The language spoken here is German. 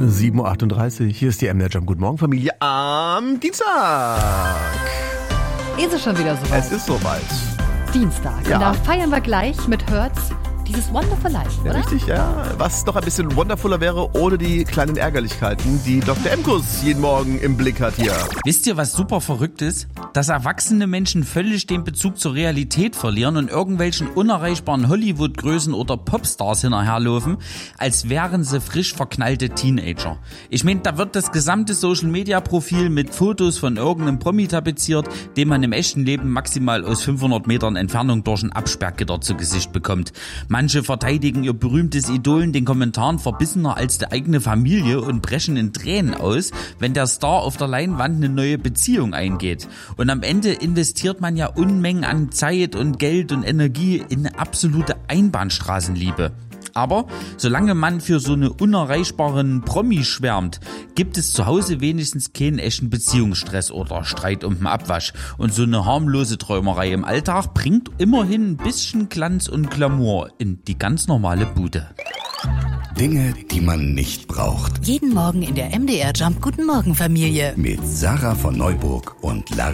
7.38 Uhr, hier ist die MDR Jam. Guten Morgen, Familie, am Dienstag. Ist es schon wieder soweit? Es ist soweit. Dienstag. Ja. Und da feiern wir gleich mit Hertz dieses Wonderful Life, Ja, oder? richtig, ja. Was doch ein bisschen wonderfuler wäre, ohne die kleinen Ärgerlichkeiten, die Dr. Emkus jeden Morgen im Blick hat hier. Wisst ihr, was super verrückt ist? Dass erwachsene Menschen völlig den Bezug zur Realität verlieren und irgendwelchen unerreichbaren Hollywood-Größen oder Popstars hinterherlaufen, als wären sie frisch verknallte Teenager. Ich meine, da wird das gesamte Social-Media-Profil mit Fotos von irgendeinem Promi tapeziert, den man im echten Leben maximal aus 500 Metern Entfernung durch ein Absperrgitter zu Gesicht bekommt. Manche verteidigen ihr berühmtes Idol in den Kommentaren verbissener als die eigene Familie und brechen in Tränen aus, wenn der Star auf der Leinwand eine neue Beziehung eingeht. Und am Ende investiert man ja Unmengen an Zeit und Geld und Energie in eine absolute Einbahnstraßenliebe. Aber solange man für so eine unerreichbaren Promi schwärmt, gibt es zu Hause wenigstens keinen echten Beziehungsstress oder Streit um den Abwasch. Und so eine harmlose Träumerei im Alltag bringt immerhin ein bisschen Glanz und Glamour in die ganz normale Bude. Dinge, die man nicht braucht. Jeden Morgen in der MDR Jump Guten Morgen Familie. Mit Sarah von Neuburg und Lara